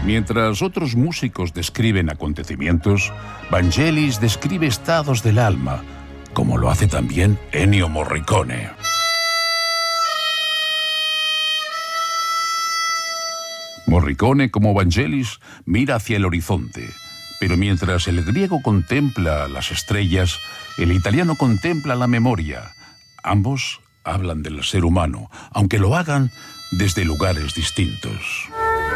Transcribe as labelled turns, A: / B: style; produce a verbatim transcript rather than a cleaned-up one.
A: Mientras otros músicos describen acontecimientos, Vangelis describe estados del alma, como lo hace también Ennio Morricone. Morricone, como Vangelis, mira hacia el horizonte, pero mientras el griego contempla las estrellas, el italiano contempla la memoria. Ambos hablan del ser humano, aunque lo hagan desde lugares distintos.